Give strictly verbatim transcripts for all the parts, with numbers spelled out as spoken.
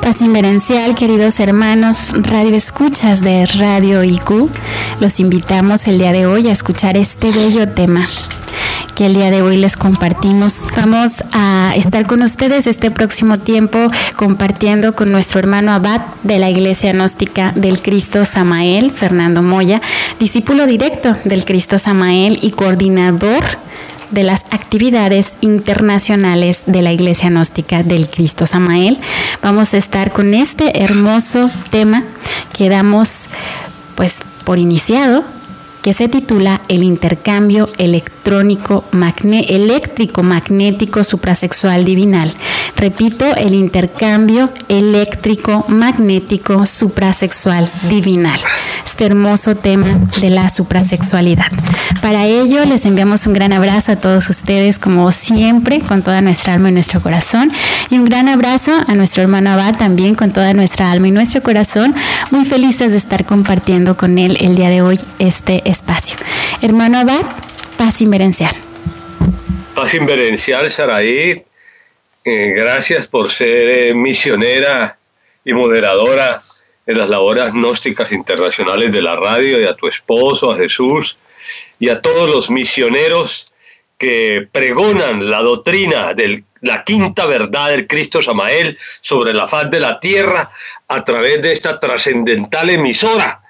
Paz Inverencial, queridos hermanos, radio escuchas de Radio I Q, los invitamos el día de hoy a escuchar este bello tema que el día de hoy les compartimos. Vamos a estar con ustedes este próximo tiempo compartiendo con nuestro hermano abad de la Iglesia Gnóstica del Cristo Samael, Fernando Moya, discípulo directo del Cristo Samael y coordinador de las actividades internacionales de la Iglesia Gnóstica del Cristo Samael. Vamos a estar con este hermoso tema que damos pues por iniciado, que se titula El intercambio electrónico magne- eléctrico magnético suprasexual divinal. Repito, el intercambio eléctrico magnético suprasexual divinal. Este hermoso tema de la suprasexualidad. Para ello les enviamos un gran abrazo a todos ustedes, como siempre, con toda nuestra alma y nuestro corazón, y un gran abrazo a nuestro hermano abad también con toda nuestra alma y nuestro corazón, muy felices de estar compartiendo con él el día de hoy este espacio. Hermano abad, Paz Inverencial. Paz Inverencial, Saraí, eh, gracias por ser eh, misionera y moderadora en las labores gnósticas internacionales de la radio, y a tu esposo, a Jesús, y a todos los misioneros que pregonan la doctrina de la quinta verdad del Cristo Samael sobre la faz de la tierra a través de esta trascendental emisora.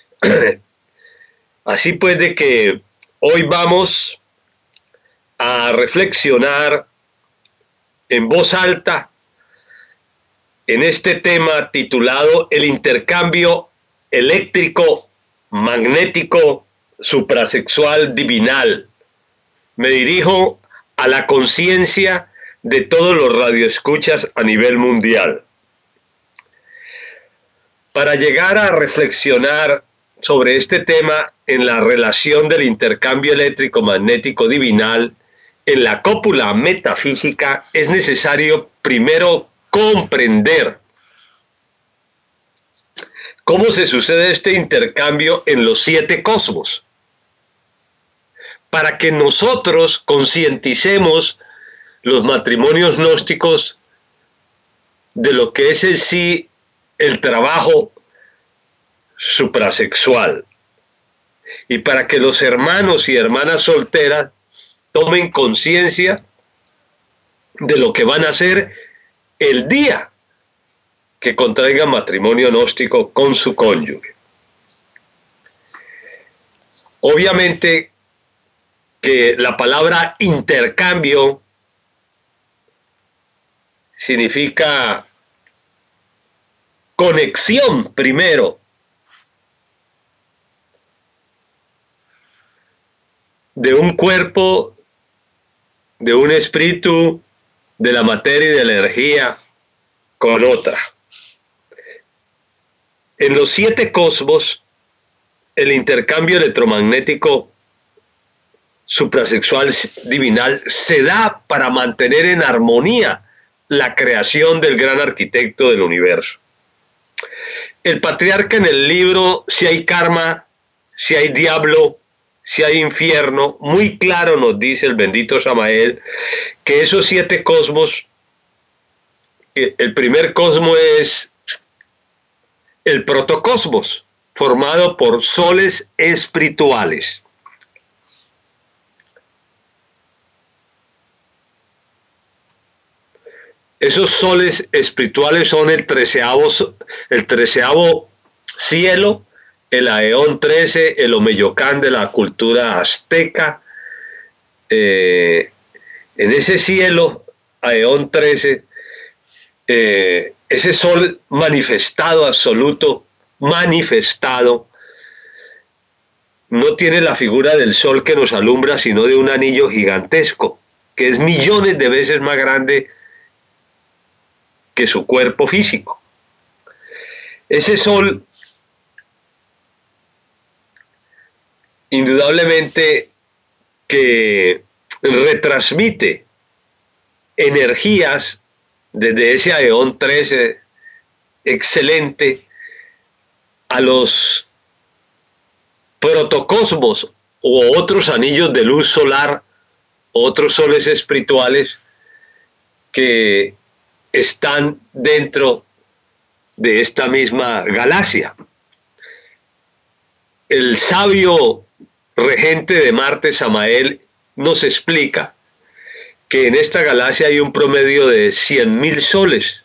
Así pues, de que hoy vamos a reflexionar en voz alta en este tema titulado El intercambio eléctrico magnético suprasexual divinal. Me dirijo a la conciencia de todos los radioescuchas a nivel mundial. Para llegar a reflexionar sobre este tema en la relación del intercambio eléctrico magnético divinal en la cópula metafísica, es necesario primero comprender cómo se sucede este intercambio en los siete cosmos, para que nosotros concienticemos los matrimonios gnósticos de lo que es en sí el trabajo suprasexual, y para que los hermanos y hermanas solteras tomen conciencia de lo que van a hacer el día que contraigan matrimonio gnóstico con su cónyuge. Obviamente que la palabra intercambio significa conexión primero de un cuerpo, de un espíritu, de la materia y de la energía con otra. En los siete cosmos, el intercambio electromagnético suprasexual divinal se da para mantener en armonía la creación del gran arquitecto del universo. El patriarca en el libro Si hay karma, si hay diablo, si hay infierno, muy claro nos dice el bendito Samael que esos siete cosmos, el primer cosmos es el protocosmos, formado por soles espirituales. Esos soles espirituales son el treceavo, el treceavo cielo, el Aeón trece, el Omeyocán de la cultura azteca. Eh, en ese cielo, Aeón trece, eh, ese sol manifestado, absoluto, manifestado, no tiene la figura del sol que nos alumbra, sino de un anillo gigantesco, que es millones de veces más grande que su cuerpo físico. Ese sol indudablemente que retransmite energías desde ese Aeón trece excelente a los protocosmos u otros anillos de luz solar, otros soles espirituales que están dentro de esta misma galaxia. El sabio regente de Marte, Samael, nos explica que en esta galaxia hay un promedio de cien mil soles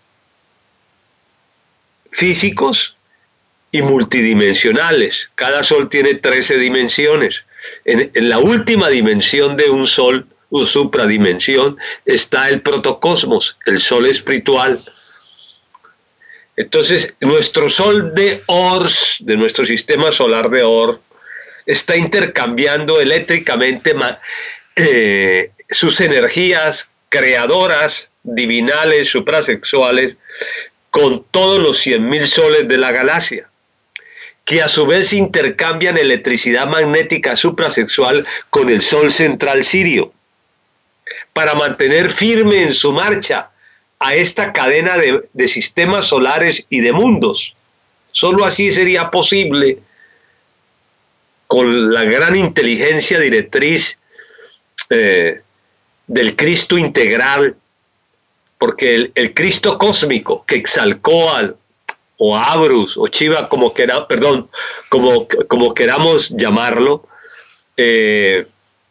físicos y multidimensionales. Cada sol tiene trece dimensiones. En, en la última dimensión de un sol, o supradimensión, está el protocosmos, el sol espiritual. Entonces, nuestro sol de Ors, de nuestro sistema solar de Or, está intercambiando eléctricamente eh, sus energías creadoras, divinales, suprasexuales, con todos los cien mil soles de la galaxia, que a su vez intercambian electricidad magnética suprasexual con el sol central sirio, para mantener firme en su marcha a esta cadena de, de sistemas solares y de mundos. Solo así sería posible, con la gran inteligencia directriz eh, del Cristo integral, porque el, el Cristo cósmico que Quetzalcóatl o Abrus o Chiva, como quera, perdón, como, como queramos llamarlo, eh,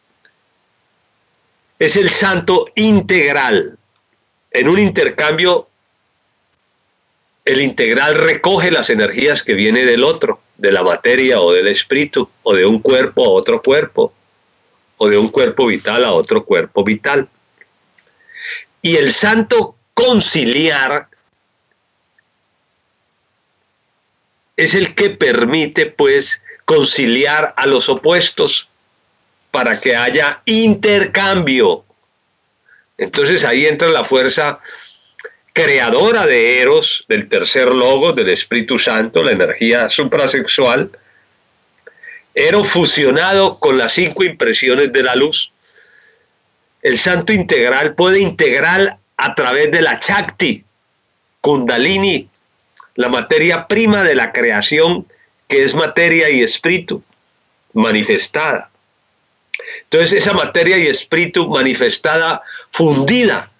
es el santo integral. En un intercambio, el integral recoge las energías que viene del otro, de la materia o del espíritu, o de un cuerpo a otro cuerpo, o de un cuerpo vital a otro cuerpo vital. Y el santo conciliar es el que permite, pues, conciliar a los opuestos para que haya intercambio. Entonces ahí entra la fuerza creadora de Eros, del tercer logo, del Espíritu Santo, la energía suprasexual. Eros fusionado con las cinco impresiones de la luz. El santo integral puede integrar a través de la Shakti, Kundalini, la materia prima de la creación, que es materia y espíritu manifestada. Entonces esa materia y espíritu manifestada, fundida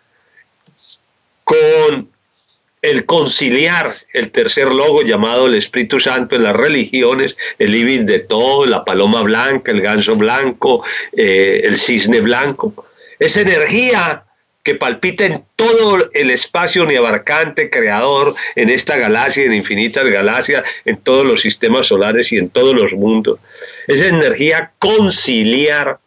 con el conciliar, el tercer logo llamado el Espíritu Santo en las religiones, el ibis de todo, la paloma blanca, el ganso blanco, eh, el cisne blanco. Esa energía que palpita en todo el espacio uniabarcante creador, en esta galaxia, en infinitas galaxias, en todos los sistemas solares y en todos los mundos. Esa energía conciliar,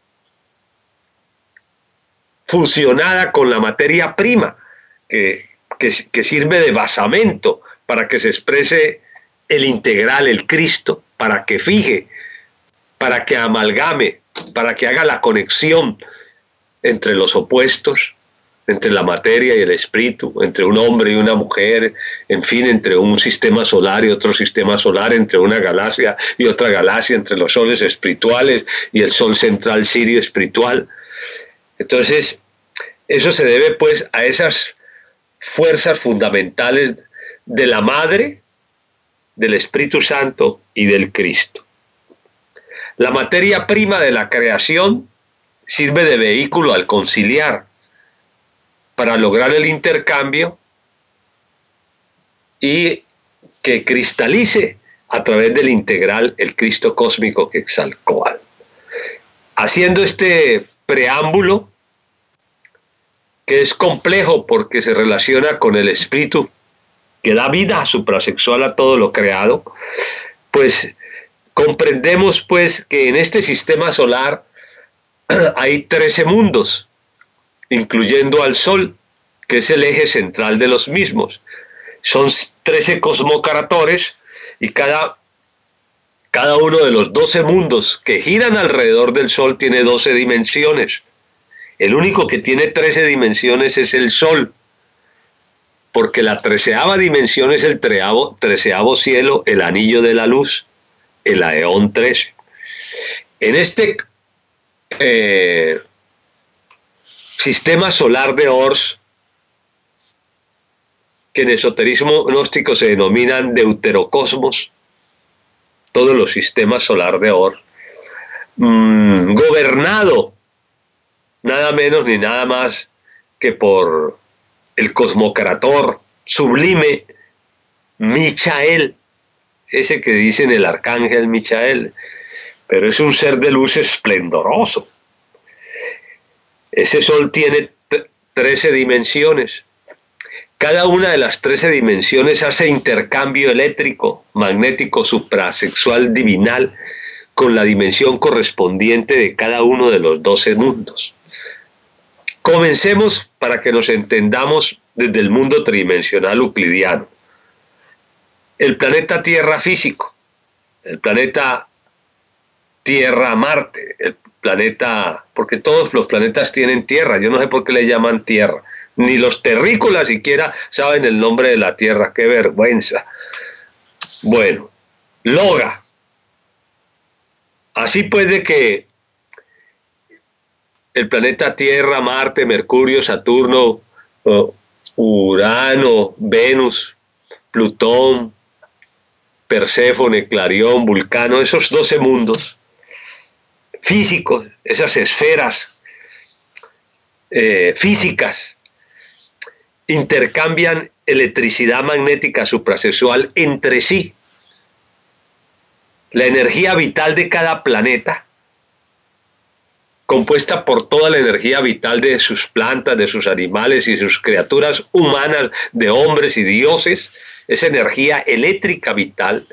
fusionada con la materia prima, que, que, que sirve de basamento para que se exprese el integral, el Cristo, para que fije, para que amalgame, para que haga la conexión entre los opuestos, entre la materia y el espíritu, entre un hombre y una mujer, en fin, entre un sistema solar y otro sistema solar, entre una galaxia y otra galaxia, entre los soles espirituales y el sol central sirio espiritual. Entonces, eso se debe pues a esas fuerzas fundamentales de la Madre, del Espíritu Santo y del Cristo. La materia prima de la creación sirve de vehículo al conciliar, para lograr el intercambio y que cristalice a través del integral el Cristo cósmico Quetzalcóatl. Haciendo este preámbulo, que es complejo porque se relaciona con el espíritu que da vida suprasexual a todo lo creado, pues comprendemos pues que en este sistema solar hay trece mundos, incluyendo al Sol, que es el eje central de los mismos. Son trece cosmocratores y cada, cada uno de los doce mundos que giran alrededor del Sol tiene doce dimensiones. El único que tiene trece dimensiones es el Sol, porque la treceava dimensión es el treavo, treceavo cielo, el anillo de la luz, el Aeón trece. En este eh, sistema solar de Ors, que en esoterismo gnóstico se denominan deuterocosmos, todos los sistemas solar de Ors, mmm, gobernado nada menos ni nada más que por el cosmocrator sublime Michael, ese que dicen el arcángel Michael, pero es un ser de luz esplendoroso. Ese sol tiene trece dimensiones. Cada una de las trece dimensiones hace intercambio eléctrico, magnético, suprasexual, divinal, con la dimensión correspondiente de cada uno de los doce mundos. Comencemos para que nos entendamos desde el mundo tridimensional euclidiano. El planeta Tierra físico, el planeta Tierra-Marte, el planeta, porque todos los planetas tienen tierra, yo no sé por qué le llaman tierra, ni los terrícolas siquiera saben el nombre de la tierra, qué vergüenza. Bueno, Loga. Así pues de que el planeta Tierra, Marte, Mercurio, Saturno, uh, Urano, Venus, Plutón, Perséfone, Clarión, Vulcano, esos doce mundos físicos, esas esferas eh, físicas, intercambian electricidad magnética suprasexual entre sí. La energía vital de cada planeta, compuesta por toda la energía vital de sus plantas, de sus animales y sus criaturas humanas, de hombres y dioses, esa energía eléctrica vital